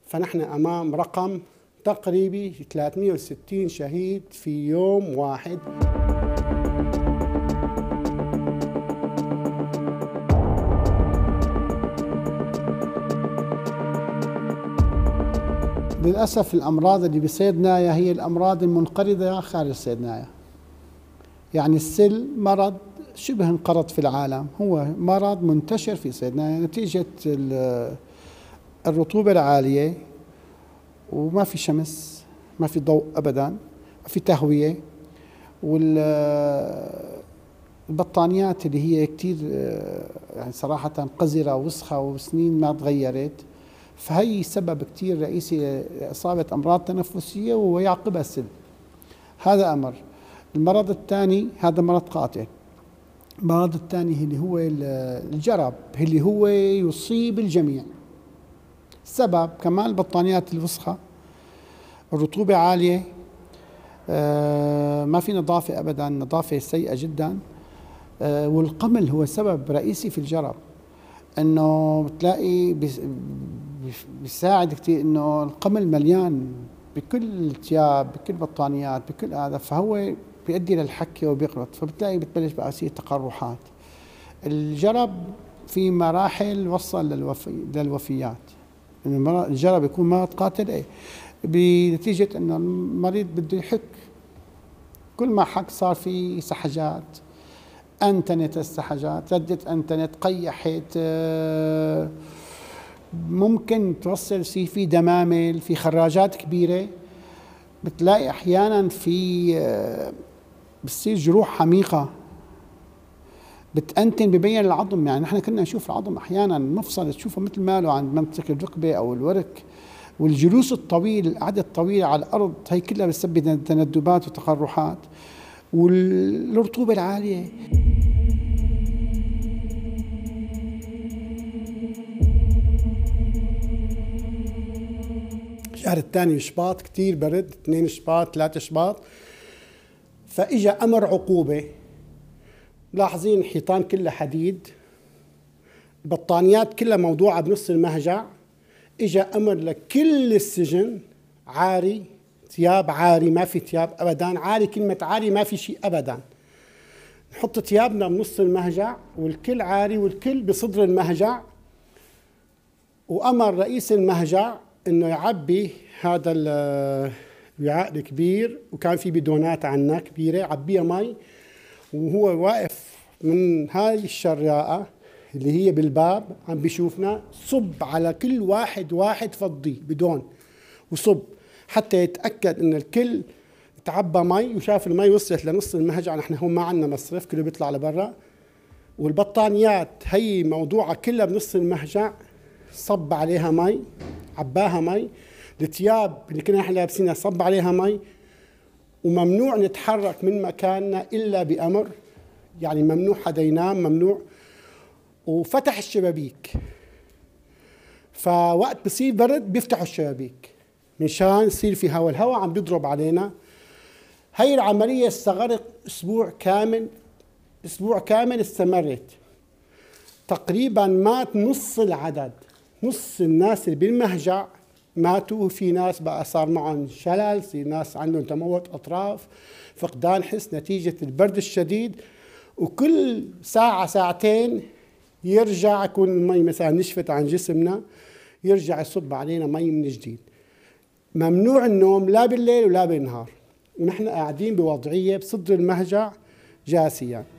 فنحن أمام رقم تقريبي 360 شهيد في يوم واحد. للأسف الأمراض اللي بسيدنايا هي الأمراض المنقرضة خارج سيدنايا. يعني السل مرض شبه انقرض في العالم، هو مرض منتشر في سيدنايا نتيجة الرطوبة العالية، وما في شمس، ما في ضوء أبدا، ما في تهوية، والبطانيات اللي هي كتير يعني صراحة قذرة ووسخة وسنين ما تغيرت، فهي سبب كتير رئيسي لإصابة أمراض تنفسية ويعقبها السل. هذا أمر. المرض الثاني هذا مرض قاتل. المرض الثاني اللي هو الجرب، اللي هو يصيب الجميع. السبب كمان البطانيات الوسخة، الرطوبة عالية، ما في نظافة أبدا، نظافة سيئة جدا، والقمل هو سبب رئيسي في الجرب. انه بتلاقي بيساعد كثير انه القمل مليان بكل الثياب، بكل البطانيات، بكل هذا، فهو بيؤدي للحكه وبيقرط، فبتلاقي بتبلش بقى يصير تقرحات. الجرب في مراحل وصل للوفيات. الجرب يكون مرض قاتل بنتيجه انه المريض بده يحك، كل ما حك صار في سحجات، أنتنت السحجات، ردت أنتنت، قيحت، ممكن توصل في دمامل، في خراجات كبيرة. بتلاقي أحيانا بتصير جروح عميقة بتأنتن ببين العظم. يعني نحن كنا نشوف العظم أحيانا مفصل تشوفه مثل ماله عند منطقة الركبة أو الورك. والجلوس الطويل، القعدة الطويلة على الأرض، هي كلها بتسبب تندبات وتقرحات. والرطوبة العالية. الشهر الثاني شباط، كتير برد، 2 شباط 3 شباط، فإجا أمر عقوبة. ملاحظين الحيطان كلها حديد، البطانيات كلها موضوعة بنص المهجع. إجا أمر لكل السجن عاري، ثياب عاري، ما في ثياب أبدا، عاري كلمة عاري ما في شيء أبدا. نحط ثيابنا بنص المهجع والكل عاري والكل بصدر المهجع. وأمر رئيس المهجع إنه يعبي هذا الوعاء الكبير، وكان في بدونات عنا كبيرة، عبيها مي، وهو واقف من هاي الشراءة اللي هي بالباب عم بيشوفنا، صب على كل واحد فضي بدون، وصب حتى يتأكد إن الكل تعبى مي، وشاف المي وصلت لنص المهجع. نحن هون ما عندنا مصرف، كله بيطلع لبرا، والبطانيات هي موضوعة كلها بنص المهجع، صب عليها مي، عباها مي. الثياب اللي كنا نحن لابسينها صب عليها مي، وممنوع نتحرك من مكاننا إلا بأمر، يعني ممنوع حدا ينام، ممنوع. وفتح الشبابيك، فوقت بصير برد بيفتحوا الشبابيك مشان يصير في هواء، الهواء عم بيضرب علينا. هي العملية استغرقت أسبوع كامل استمرت. تقريبا مات نص العدد، نص الناس اللي بالمهجع ماتوا، وفي ناس بقى صار معهم شلل، في ناس عندهم تموت أطراف، فقدان حس نتيجة البرد الشديد. وكل ساعة ساعتين يرجع يكون المي مثلا نشفت عن جسمنا، يرجع يصب علينا مي من جديد. ممنوع النوم لا بالليل ولا بالنهار، ونحن قاعدين بوضعية بصدر المهجع جاسيا.